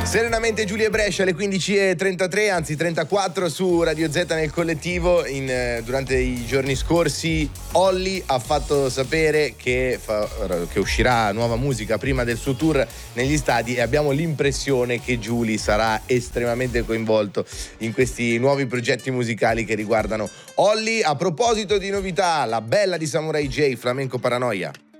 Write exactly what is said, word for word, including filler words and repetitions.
Serenamente Giulia e Brescia alle quindici e trentatré, anzi trentaquattro su Radio Z nel collettivo. In, eh, durante i giorni scorsi Olly ha fatto sapere che, fa, che uscirà nuova musica prima del suo tour negli stadi e abbiamo l'impressione che Giulia sarà estremamente coinvolto in questi nuovi progetti musicali che riguardano Olly. A proposito di novità, la bella di Samurai J, Flamenco Paranoia.